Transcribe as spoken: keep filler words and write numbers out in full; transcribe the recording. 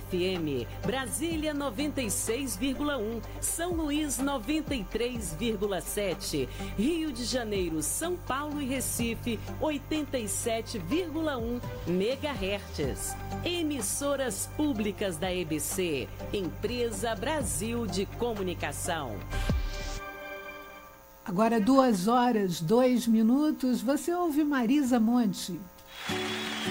F M, Brasília noventa e seis vírgula um, São Luís noventa e três vírgula sete, Rio de Janeiro, São Paulo e Recife oitenta e sete vírgula um megahertz. Emissoras públicas da E B C, Empresa Brasil de Comunicação. Agora duas horas, dois minutos, você ouve Marisa Monte.